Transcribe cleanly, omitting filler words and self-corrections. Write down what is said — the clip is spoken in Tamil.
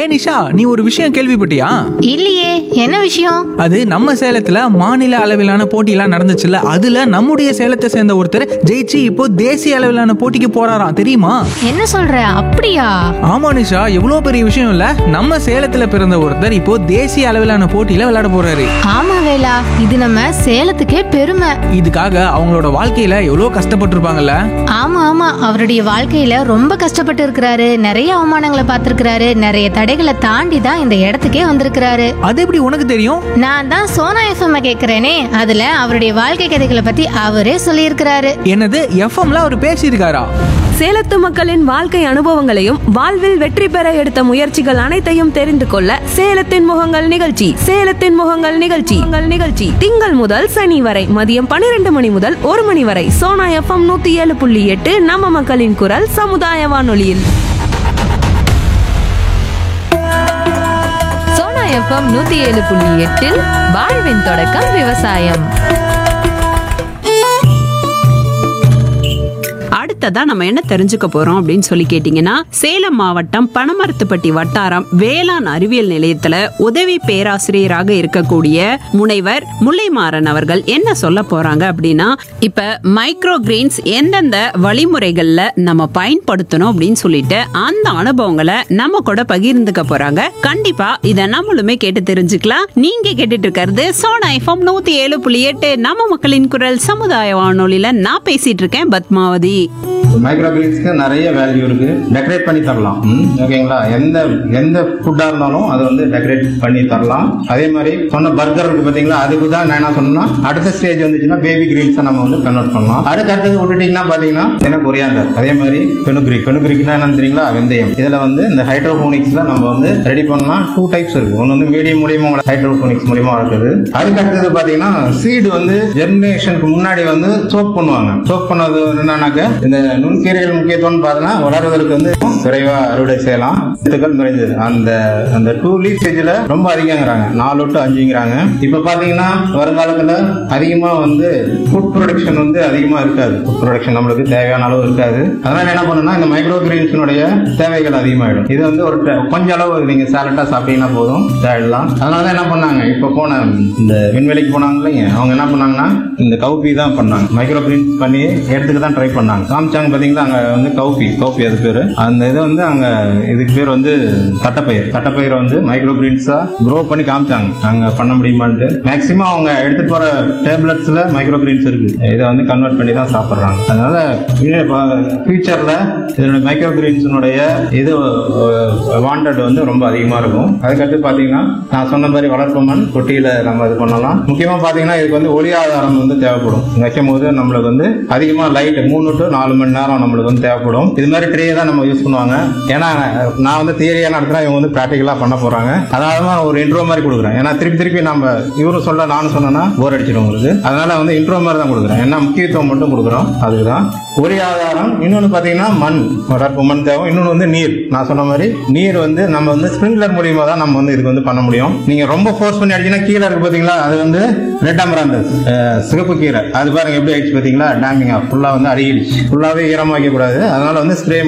நிஷா, நீ ஒரு விஷயம் கேள்விப்பட்டியா? இல்லையே, என்ன விஷயம்? அது நம்ம சேலத்துல மாநில அளவிலான போட்டியெல்லாம் நடந்துச்சுல்ல, அதுல நம்முடைய சேலத்தை சேர்ந்த ஒருத்தர் ஜெயிச்சு இப்போ தேசிய அளவிலான போட்டிக்கு போறாராம், தெரியுமா? என்ன சொல்ற? அப்படியா? ஆமா நிஷா, எவ்வளவு பெரிய விஷயம் இல்ல. நம்ம சேலத்துல பிறந்த ஒருத்தர் இப்போ தேசிய அளவிலான போட்டியில விளையாட போறாரு. ஆமா வேலா, இது நம்ம சேலத்துக்கே பெருமை. இதுக்காக அவங்களோட வாழ்க்கையில எவ்வளவு கஷ்டப்பட்டு இருப்பாங்கல்ல. ஆமா ஆமா, அவருடைய வாழ்க்கையில ரொம்ப கஷ்டப்பட்டு இருக்கிறாரு. நிறைய அவமானங்களை பார்த்திருக்கிறாரு. நிறைய தடைகளை தாண்டி தான் இந்த இடத்துக்கே வந்திருக்கிறாரு. அது எப்படி உனக்கு தெரியும்? நான் தான் சோனா எஃப்எம் கேக்குறேனே, அதுல அவருடைய வாழ்க்கை கதைகளை பத்தி அவரே சொல்லியிருக்கிறாரு. என்னது, எஃப்எம்ல அவர் பேசியிருக்காரா? சேலத்து மக்களின் வாழ்க்கை அனுபவங்களையும் வாழ்வில் வெற்றி பெற எடுத்த முயற்சிகள் அனைத்தையும் தெரிந்து கொள்ள சேலத்தின் முகங்கள் நிகழ்ச்சி திங்கள் முதல் சனி வரை மதியம் 12 மணி முதல் 1 மணி வரை சோனா எஃப்எம் 107.8 நம்ம மக்களின் குரல் சமுதாய வானொலியில். சோனா எஃப்எம் 107.8 வாழ்வின் தொடக்கம் விவசாயம். அடுத்ததா நம்ம என்ன தெரிஞ்சுக்க போறோம் அப்படின்னு சொல்லி கேட்டீங்கன்னா, சேலம் மாவட்டம் பனமரத்துப்பட்டி வட்டாரம் வேளாண் அறிவியல் நிலையத்துல உதவி பேராசிரியராக இருக்கக்கூடிய முனைவர் முல்லைமாறன் அவர்கள் என்ன சொல்ல போறாங்க அப்படின்னா, இப்ப மைக்ரோ கிரெயின்ஸ் எந்தெந்த வழிமுறைகள்ல நம்ம பயன்படுத்தணும் அப்படின்னு சொல்லிட்டு அந்த அனுபவங்களை நம்ம கூட பகிர்ந்துக்க போறாங்க. கண்டிப்பா இத நம்மளுமே கேட்டு தெரிஞ்சுக்கலாம். நீங்க கேட்டுட்டு இருக்கிறது சோனா எஃப்எம் 107.8 நம்ம மக்களின் குரல் சமுதாய வானொலியில. நான் பேசிட்டு இருக்கேன் பத்மாவதி. மைக்ரோ கிரெயின்ஸ்க்கு நிறைய வேல்யூ இருக்கு. டெக்கரேட் பண்ணி தரலாம். ஓகேங்களா? எந்த ஃபுட்டா இருந்தாலும் அதை வந்து டெக்கரேட் பண்ணி தரலாம். அதே மாதிரி சொன்ன பர்கர் இருக்கு பாத்தீங்களா, அதுக்கு தான் நான் என்ன சொன்னா, அடுத்த ஸ்டேஜ் வந்துச்சுன்னா பேபி கிரெயின்ஸ் நம்ம வந்து கன்வெர்ட் பண்ணலாம். அடுத்தது விட்டுட்டீங்கன்னா பாத்தீங்கன்னா என்ன கொரியாண்டர், அதே மாதிரி பெனுகிரிக்னா என்னன்னு தெரியுங்களா, வெந்தயம். இதுல வந்து இந்த ஹைட்ரோபோனிக்ஸ்ல நம்ம வந்து ரெடி பண்ணலாம். 2 டைப்ஸ் இருக்கு. ஒன்னு வந்து மீடியம் மூலியமா ஹைட்ரோபோனிக்ஸ் மூலியமா இருக்குது. அதுக்கு அடுத்தது பாத்தீங்கன்னா சீடு வந்து ஜெர்மினேஷனுக்கு முன்னாடி வந்து சோக் பண்ணுவாங்க. சோக் பண்ணது என்னன்னாக்க, இந்த நுண்கீரைகள் முக்கியத்துவம் பார்த்தோன்னா வளர்வதற்கு வந்து விரைவா அறுவடை செய்யலாம். நிறைஞ்சது அந்த 2 லீஃப் ஸ்டேஜ்ல ரொம்ப அதிகங்கிறாங்க, 4 to 5ங்கிறாங்க. இப்ப பாத்தீங்கன்னா வருங்காலத்துல அதிகமா வந்து ஃபுட் ப்ரொடக்ஷன் வந்து அதிகமா இருக்காது. ஃபுட் ப்ரொடக்ஷன் நம்மளுக்கு தேவையான அளவு இருக்காது. அதனால என்ன பண்ணணும்னா, இந்த மைக்ரோ கிரெயின்ஸினுடைய தேவைகள் அதிகமாயிடும். இது வந்து ஒரு கொஞ்சம் அளவு நீங்க சாலட்டா சாப்பிட்டீங்கன்னா போதும், தேடலாம். அதனால என்ன பண்ணாங்க, இப்ப போன இந்த விண்வெளிக்கு போனாங்க இல்லைங்க, அவங்க என்ன பண்ணாங்கன்னா இந்த கவுப்பி தான் பண்ணாங்க. மைக்ரோ கிரெயின்ஸ் பண்ணி எடுத்துக்க தான் ட்ரை பண்ணாங்க. காமிச்சாங்க பாத்தீங்களா, அங்க வந்து கவுப்பி அது பேரு. அந்த இது வந்து அங்க இதுக்கு பேர் வந்து தட்டப்பயிரை வந்து மைக்ரோ கிரெயின்ஸா க்ரோ பண்ணி காமிச்சாங்க. அங்க பண்ண முடியுமான்ட்டு மேக்சிமம் அவங்க எடுத்துட்டு போற டேப்லெட்ஸ்ல மைக்ரோ கிரெயின்ஸ் இருக்கு. இதை வந்து கன்வெர்ட் பண்ணி தான் சாப்பிடுறாங்க. அதனால ஃபியூச்சர்ல இதோட மைக்ரோ கிரெயின்ஸினுடைய இது வாண்டட் வந்து ரொம்ப அதிகமா இருக்கும். அதுக்கடுத்து பாத்தீங்கன்னா நான் சொன்ன மாதிரி வளர்ப்பு மண் தொட்டியில நம்ம இது பண்ணலாம். முக்கியமா பாத்தீங்கன்னா இதுக்கு வந்து ஒளி ஆதாரம் வந்து தேவைப்படும். வைக்கும் போது நம்மளுக்கு வந்து அதிகமா லைட் 3 to 4 மணி நேரம் நம்மளுக்கு வந்து தேவைப்படும். இது மாதிரி ட்ரே தான் நம்ம யூஸ் பண்ணுவாங்க. ஏன்னா நான் வந்து தியரியா நடத்துறேன், இவங்க வந்து பிராக்டிகலா பண்ண போறாங்க. அதனால ஒரு இன்ட்ரோ மாதிரி கொடுக்குறேன். ஏன்னா திருப்பி நம்ம இவரும் சொல்ல நானும் சொன்னா போர் அடிச்சிடும் உங்களுக்கு. அதனால வந்து இன்ட்ரோ மாதிரி தான் கொடுக்குறேன். ஏன்னா முக்கியத்துவம் மட்டும் கொடுக்குறோம். அதுதான் ஒரே ஆதாரம். இன்னொன்னு பாத்தீங்கன்னா மண், வளர்ப்பு மண் தேவை. இன்னொன்னு வந்து நீர். நான் சொன்ன மாதிரி நீர் வந்து நம்ம வந்து ஸ்பிரிங்க்லர் மூலியமா தான் நம்ம வந்து இதுக்கு வந்து பண்ண முடியும். நீங்க ரொம்ப ஃபோர்ஸ் பண்ணி அடிச்சீங்கன்னா கீழே இருக்கு பாத்தீங்களா, அது வந்து ரெட் அமராந்தஸ் சிகப்பு கீரை. அது பாருங்க எப்படி ஆயிடுச்சு பாத்தீங்களா, டேமிங்கா ஃபுல்லா வந்து அடிக்கிடுச்சு. ஃபுல்லாவே ஈரமாக்க கூடாது. அதனால வந்து ஸ்ப்ரே